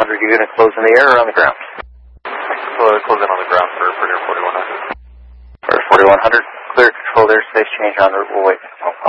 4100, you going to close in the air or on the ground? Close in on the ground for Air 4100. For 4100, clear controlled airspace change en route. We'll wait.